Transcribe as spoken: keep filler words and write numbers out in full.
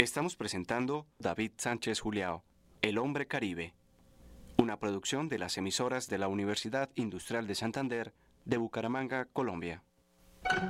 Estamos presentando David Sánchez Juliao, El Hombre Caribe, una producción de las emisoras de la Universidad Industrial de Santander de Bucaramanga, Colombia.